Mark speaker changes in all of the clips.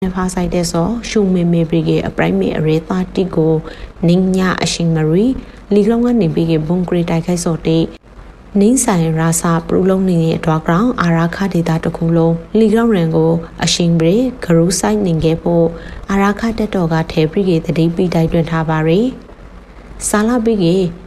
Speaker 1: ဖာဆိုင်တဲ့ဆိုရှုံမေမေပရီကအပရိုင်မေအရေတာတီကိုနင်းညာအရှင်မရီလီဂလောင်းကနေပြီးကဘုံဂရီတိုက်ခိုက်စော်တဲ့နင်းဆိုင်ရာစာပရလုံးနေတဲ့တွားကောင်အာရာခဒေတာတစ်ခုလုံးလီဂလောင်းရန်ကိုအရှင်ဘရီဂရူဆိုင်နေခဲ့ဖို့အာရာခတက်တော်ကထဲပရီကတတိပိတိုက်တွင်ထားပါရီဆာလာဘီက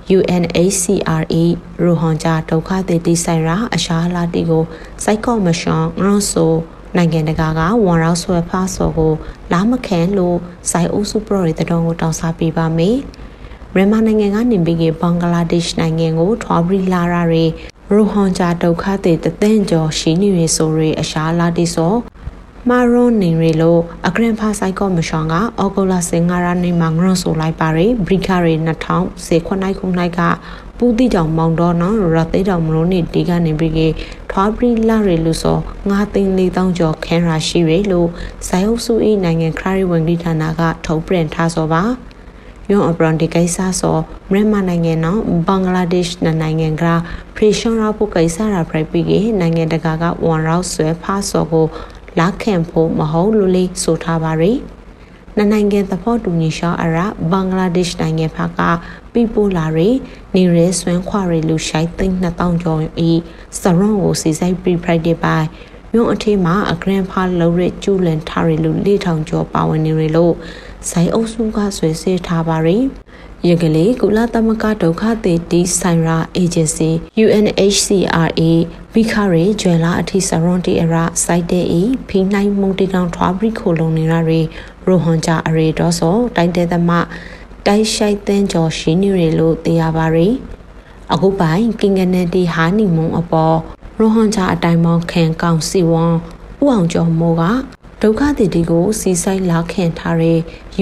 Speaker 1: UNHCR ရိုဟွန်ဂျာဒုက္ခသည်တိဆိုင်ရာအရှာလာတီကိုစိုက်ကော့မရှွန်ငရွန်ဆိုနိုင်ငံတကာကဝန်ရောက်ဆွဲဖားစော်ကိုလာမခံလို့စိုက်အုပ်စုပရိုရီတတော်ကိုတောင်းစားပေးပါမယ်။မြန်မာနိုင်ငံကနေပြီးကဘင်္ဂလားဒေ့ရှ်နိုင်ငံကိုထွားပြီးလာရတဲ့ရိုဟွန်ဂျာဒုက္ခသည်တသန်းကျော်ရှိနေရဆိုရအရှာလာတီဆိုမာရွန်နေရီလိုအဂရန်ဖာဆိုင်ကော့မရှွန်ကအော်ဂိုလာစင်ငါရာနေမှာငရွန်ဆိုလိုက်ပါရယ်ဘရီကာရီ2019ခုနှစ်ကပူတီတောင်မောင်တော်နော်ရသေးတောင်မလို့နေဒီကနေပြီးကထွားပြီးလာရလို့ဆို9,400ကျော်ခန်းရာရှိရလို့ဇိုင်အုပ်စု၏နိုင်ငံခရီးဝင်ကြီးဌာနကထုတ်ပြန်ထားစောပါယွန်အပရန်ဒီကိစ္စဆိုမြန်မာနိုင်ငံနော်ဘင်္ဂလားဒေ့ရှ်နိုင်ငံကဖရီရှွန်ရာပုကိစ္စရာပြပြီးကနိုင်ငံတကာကဝန်ရောက်ဆွဲဖားစောကိုလာခံဖို့မဟုတ်လို့လေဆိုထားပါရီနိုင်ငံသဘောတူညီချက်အရဘင်္ဂလားဒေ့ရှ်နိုင်ငံဖက်ကပြပို့လာရီနေရဲဆွမ်းခွာရီလူရှိုက်သိန်း2000ကျော်ဤစရွန်ကိုစီဆိုင်ပြဖရိုက်ဒေပိုင်ယွန်အထီမှာအဂရန်ဖာလော်ရကျူလန်ထားရီလူ4000ကျော်ပါဝင်နေရလို့ဇိုင်အုပ်စုကဆွဲဆဲထားပါရီရကလေးကုလသမဂ္ဂဒုက္ခသည်တီဆိုင်ရာအေဂျင်စီ UNHCR ဘီခါရီဂျွယ်လာအထီစရွန်တီအရာစိုက်တဲ့ဖိနိုင်မုန်တီကောင်ထွားပြီးခိုလုံနေရရီရိုဟွန်ဂျာအရေတော်ဆိုတိုင်းတဲ့သမတိုက်ရှိုက်တဲ့ကျော်ရှိနေရလို့သိရပါရီအခုပိုင်းကင်ကနေတီဟာနီမုံအပေါ်ရိုဟွန်ဂျာအတိုင်းမောင်းခံကောင်စီဝွန်ဥအောင်ကျော်မိုးကဒုက္ခသည်တွေကိုစီဆိုင်လာခံထားတဲ့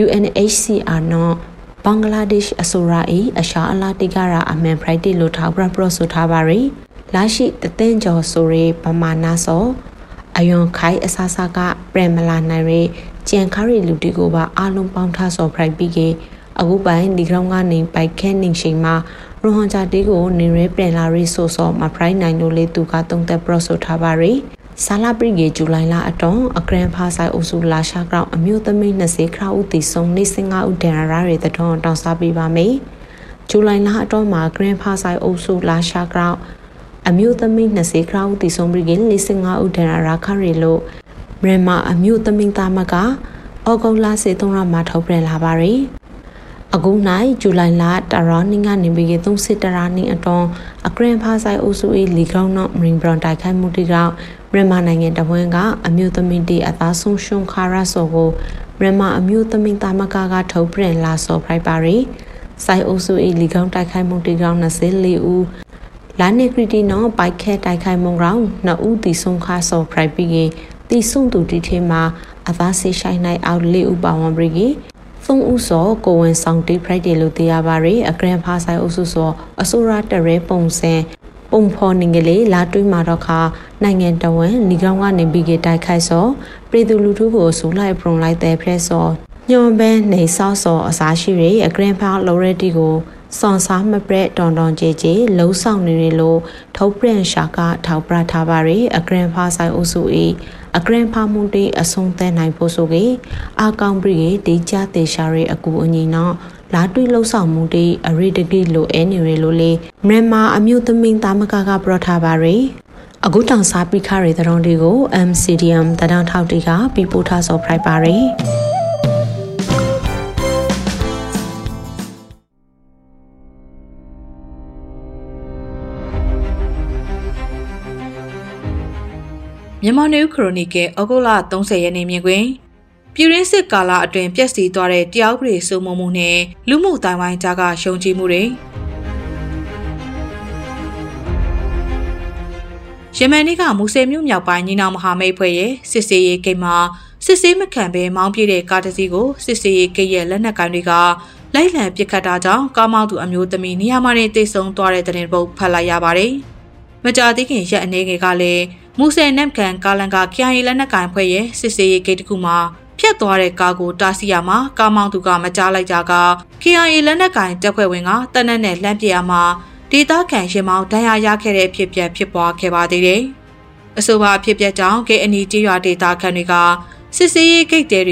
Speaker 1: UNHCR နော်ဘင်္ဂလားဒေ့ရှ်အစိုးရ၏အရှာအလားတိကရာအမန်ဖရိုက်တီလို့ထောက်ပြပရဆိုထားပါရီလာရှိတသင်းကျော်ဆိုရဲပမာဏဆိုအယွန်ခိုင်အဆာဆာကပရမလာနိုင်ရဲကျန်ခရီလူတီကိုပါအလုံးပေါင်းထားစော်ဖရိုက်ပြီးကအခုပိုင်းဒီကောင်ကနေပိုက်ခဲနေရှိမှာရိုဟွန်ဂျာတီကိုနေရဲပြန်လာရီဆိုစော်မဖရိုက်နိုင်လို့လေသူကတုံးသက်ပရဆိုထားပါရီဆာလာပရီကဇူလိုင်လအတွန်းအဂရန်ဖာဆိုင်အုပ်စုလာရှာကောင်အမျိုးသမီး20ခရာဦးတီဆုံးနေစင်ငါဦးဒန်ရာရဲတတော်တောင်းစားပေးပါမယ်ဇူလိုင်လအတွန်းမှာဂရန်ဖာဆိုင်အုပ်စုလာရှာကောင်အမျိုးသမီး20ခရာဦးတီဆုံးပရီကနေစင်ငါဦးဒန်ရာခရီလို့မြန်မာအမျိုးသမီးသားမကအော်ဂုတ်လာစေသုံးရမှာထုတ်ပြန်လာပါရီအခုနိုင်ဇူလိုင်လတရာနင်းကနေပြီး30တရာနင်းအတွန်းအဂရန်ဖာဆိုင်အုပ်စု၏လီဂရောင်းနော်မရင်ဘရွန်တိုက်ခိုက်မှုတီကမြန်မာနိုင်ငံတဝန်းကအမျိုးသမီးတီအသားဆုံးရှုံခါရဆိုကိုမြန်မာအမျိုးသမီးသားမကထုတ်ပြန်လာစော်ဖရိုက်ပါရီဆိုင်အုပ်စု၏လီဂရောင်းတိုက်ခိုက်မှုတီကောင်24ဦးလာနေခရီတီနော်ပိုက်ခဲတိုက်ခိုက်မှုကောင်2ဦးတီဆုံးခါစော်ဖရိုက်ပြီးတီဆုံးသူတီထဲမှာအသားဆေးဆိုင်နိုင်အောက်4ဦးပါဝင်ပြီး3ဦးစောကိုဝင်ဆောင်တီဖရိုက်တယ်လို့သိရပါရီအဂရန်ဖာဆိုင်အုပ်စုစောအစိုးရတရဲပုံစံပုံဖော်နေကလေးလာတွေးမှာတော့ခါနိုင်ငံတော်ဝန်လီကောင်ကနေပြီးတိုက်ခိုက်စောပြည်သူလူထုကိုဆူလိုက်ပရုံလိုက်တဲ့ဖရက်စောညွန်ဘဲနေဆောက်စောအစားရှိရအဂရန်ဖာလော်ရတီကိုစွန်စားမပရက်တွန်ကြေလုံးဆောင်နေရလို့ထုတ်ပြန်ရှာကထောက်ပြထားပါရီအဂရန်ဖာဆိုင်အုပ်စု၏အဂရန်ဖာမွန်တီအဆုံးသတ်နိုင်ဖို့ဆိုကေအာကောင်ပရီတေချာတေရှာရီအကူအညီနော်လာတွေးလှုပ်ဆောင်မှုတေအရိတကိလိုအဲနေရလို့လေမြန်မာအမျိုးသမီးသားမကပရထားပါရီအခုတောင်စားပိခရီတရုံးတွေကို MCDM တဒန်းထောက်တီကပြပို့ထားစော်ဖရိုက်ပါရီ
Speaker 2: မြန်မာနယူးခရိုနီကယ်ဩဂုတ်လ30ရက်နေ့မြင်ကွင်းပြည်ရင်းစစ်ကာလအတွင်းပျက်စီးသွားတဲ့တရားဥပဒေစိုးမိုးမှုနဲ့လူမှုတိုင်းဝိုင်းကြားကရှုံချမှုတွေယမန်နေ့ကမူဆယ်မြို့မြောက်ပိုင်းညီနောင်မဟာမိတ်ဖွဲ့ရဲ့စစ်စေးရေးဂိတ်မှာစစ်စေးမခံဘဲမောင်းပြေးတဲ့ကားတစ်စီးကိုစစ်စေးရေးဂိတ်ရဲ့လက်နက်ကိုင်တွေကလိုက်လံပစ်ခတ်တာကြောင့်ကားမောင်းသူအမျိုးသမီးနေရာမှာနေတိတ်ဆုံးသွားတဲ့တဲ့တင်ပုတ်ဖတ်လိုက်ရပါတယ်။မကြာသေးခင်ရက်အနေငယ်ကလည်းမူဆယ်နမ်ကန်ကာလန်ကခရိုင်လက်နက်ကိုင်ဖွဲ့ရဲ့စစ်စေးရေးဂိတ်တစ်ခုမှာဖြတ်သွားတဲ့ကားကိုတားဆီးရမှာကားမောင်းသူကမကြားလိုက်ကြက KIA လက်နက်ကိုင်တပ်ဖွဲ့ဝင်ကတနက်နဲ့လှမ်းပစ်ရမှာဒေသခံရင်မောင်းဒဏ်ရာရခဲ့တဲ့ဖြစ်ပျက်ဖြစ်ပွားခဲ့ပါသေးတယ်။အဆိုပါဖြစ်ပျက်ကြောင့် KNI ကြေးရွာဒေသခံတွေကစစ်စေးရေးဂိတ်တဲ